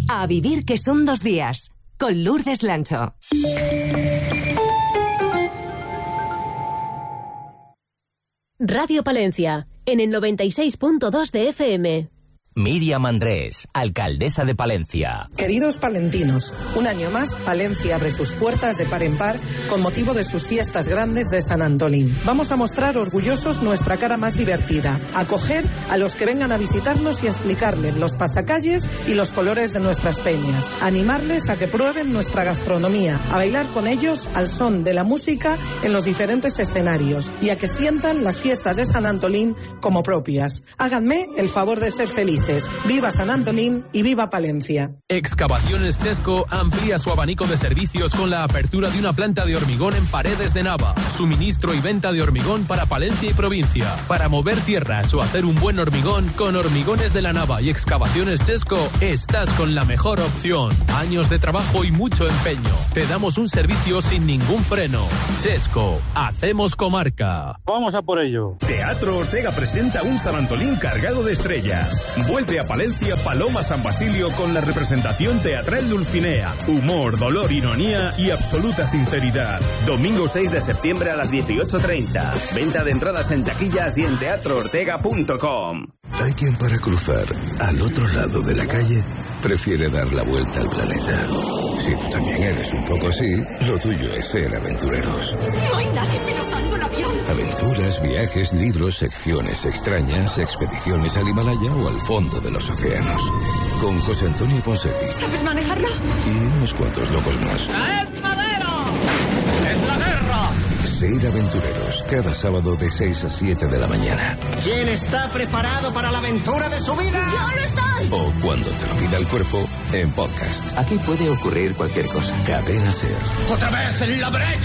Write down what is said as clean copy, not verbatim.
A vivir que son 2 días, con Lourdes Lancho. Radio Palencia, en el 96.2 de FM. Miriam Andrés, alcaldesa de Palencia. Queridos palentinos, un año más Palencia abre sus puertas de par en par con motivo de sus fiestas grandes de San Antolín. Vamos a mostrar orgullosos nuestra cara más divertida, acoger a los que vengan a visitarnos y explicarles los pasacalles y los colores de nuestras peñas, animarles a que prueben nuestra gastronomía, a bailar con ellos al son de la música en los diferentes escenarios y a que sientan las fiestas de San Antolín como propias. Háganme el favor de ser felices. Viva San Antolín y viva Palencia. Excavaciones Chesco amplía su abanico de servicios con la apertura de una planta de hormigón en Paredes de Nava. Suministro y venta de hormigón para Palencia y provincia. Para mover tierras o hacer un buen hormigón, con Hormigones de la Nava y Excavaciones Chesco estás con la mejor opción. Años de trabajo y mucho empeño. Te damos un servicio sin ningún freno. Chesco, hacemos comarca. Vamos a por ello. Teatro Ortega presenta un San Antolín cargado de estrellas. Vuelve a Palencia Paloma San Basilio con la representación teatral Dulcinea. Humor, dolor, ironía y absoluta sinceridad. Domingo 6 de septiembre a las 18:30. Venta de entradas en taquillas y en teatroortega.com. Hay quien para cruzar al otro lado de la calle prefiere dar la vuelta al planeta. Si tú también eres un poco así, lo tuyo es ser aventureros. No hay nadie pilotando un avión. Aventuras, viajes, libros, secciones extrañas, expediciones al Himalaya o al fondo de los océanos. Con José Antonio Ponseti. ¿Sabes manejarlo? Y unos cuantos locos más. ¡Traed madera! ¡Es la guerra! Ser aventureros, cada sábado de 6 a 7 de la mañana. ¿Quién está preparado para la aventura de su vida? ¡Yo no estoy! O cuando te lo pida el cuerpo, en podcast. Aquí puede ocurrir cualquier cosa. Cadena Ser. ¡Otra vez en la brecha!